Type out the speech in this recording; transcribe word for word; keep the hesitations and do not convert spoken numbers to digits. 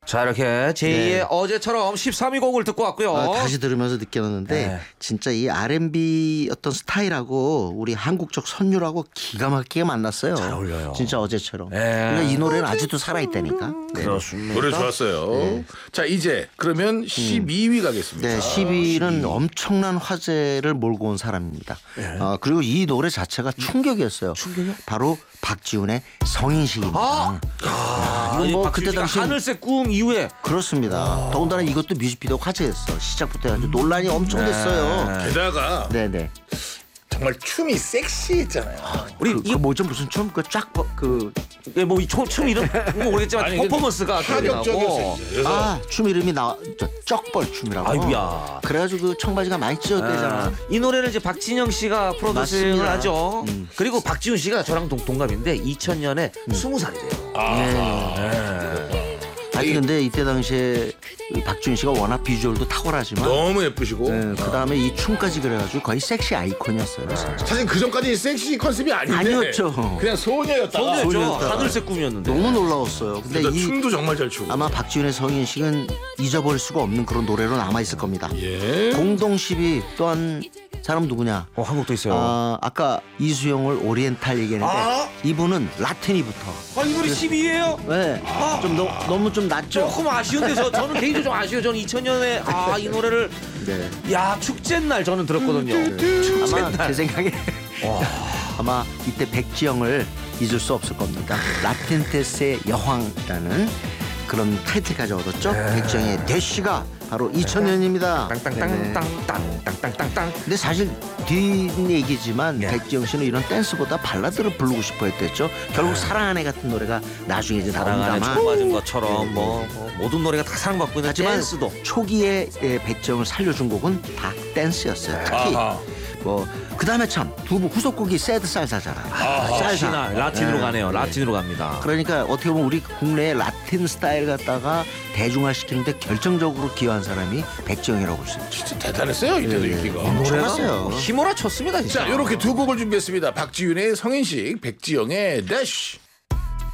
자 이렇게 제이의 네. 어제처럼 십삼 위 곡을 듣고 왔고요. 아, 다시 들으면서 느꼈는데 네. 진짜 이 알앤비 어떤 스타일하고 우리 한국적 선율하고 기가 막히게 만났어요. 잘 어울려요. 진짜 어제처럼. 네. 그러니까 이 노래는 아직도 살아있다니까. 네. 그렇습니다. 노래 좋았어요. 자 이제 그러면 십이 위 가겠습니다. 네, 십 위는 엄청난 화제를 몰고 온 사람입니다. 어, 그리고 이 노래 자체가 충격이었어요. 충격이요? 바로 박지훈의 성인식입니다. 아, 아, 뭐 뭐 그때 그때 당시 당시- 하늘색 꿈 이후에 그렇습니다. 더군다나 이것도 뮤직비디오 화제였어. 시작부터 해가지고 논란이 엄청 됐어요. 게다가 네네. 정말 춤이 섹시했잖아요. 우리 그, 그 뭐죠 무슨 춤? 그쫙그 예, 뭐이 춤 이름 뭐 모르겠지만 아니, 퍼포먼스가 기억이 나고. 파격적이었어요. 그래서 아, 춤 이름이 나 저, 쩍벌 춤이라고. 아이고야. 그래가지고 그 청바지가 많이 찢어대잖아. 아, 이 노래를 이제 박진영 씨가 프로듀싱을 맞습니다. 하죠. 음. 그리고 박지훈 씨가 저랑 동, 동갑인데 이천 년에 스무 살이 돼요. 아니 근데 이때 당시에 이 박지훈 씨가 워낙 비주얼도 탁월하지만 너무 예쁘시고 네, 그다음에 이 춤까지 그래가지고 거의 섹시 아이콘이었어요. 진짜. 사실 그 전까지 섹시 컨셉이 아닌데 아니었죠. 그냥 소녀였다가 소녀죠. 소녀였다. 하늘색 꿈이었는데. 너무 놀라웠어요. 근데 그러다 이 춤도 정말 잘 추고. 아마 박지훈의 성인식은 잊어버릴 수가 없는 그런 노래로 남아 있을 겁니다. 예. 공동 십 위 또한 사람 누구냐? 어, 한국도 있어요. 아, 아까 이수영을 오리엔탈 얘기했는데 아. 이분은 라틴이부터. 아, 이 노래 십 위예요? 네, 좀 너, 너무 좀 낮죠. 조금 아쉬운데 저, 저는 개인적으로 좀 아쉬워요. 저는 이천 년에 아, 이 노래를 네. 야 축제 날 저는 들었거든요. 아마 제 생각에 아마 이때 백지영을 잊을 수 없을 겁니다. 라틴테스의 여왕이라는 그런 타이틀까지 얻었죠. 백지영의 대쉬가 바로 이천 년입니다. 땅땅땅땅땅땅땅땅땅. 근데 사실 뒷얘기지만 예. 백지영 씨는 이런 댄스보다 발라드를 부르고 싶어 했댔죠. 결국 사랑하네 같은 노래가 나중에 이제 사랑하는 나옵니다만 총 맞은 것처럼 뭐, 뭐 모든 노래가 다 사랑받고 있는 하지만 댄스도. 초기에 예, 백지영을 살려준 곡은 다 댄스였어요. 특히 아하. 뭐 그다음에 참 두 후속곡이 새드 살사잖아. 역시나 라틴으로 예. 가네요. 라틴으로 갑니다. 그러니까 어떻게 보면 우리 국내의 라틴 스타일 갖다가 대중화시키는데 결정적으로 기여한 사람이 백지영이라고 볼 수 있죠. 진짜 대단했어요 이때도 예, 예. 인기가. 엄청났어요. 뭐 힘몰아 쳤습니다 진짜. 자 이렇게 두 곡을 준비했습니다. 박지윤의 성인식, 백지영의 대쉬.